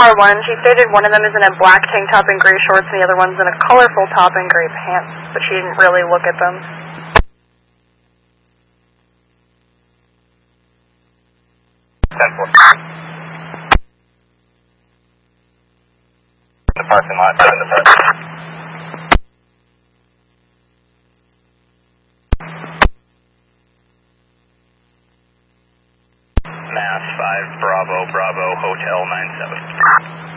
car one. She stated one of them is in a black tank top and gray shorts, and the other one's in a colorful top and gray pants, but she didn't really look at them. The parking lot, in the parking lot. Mass 5 Bravo Bravo Hotel 97.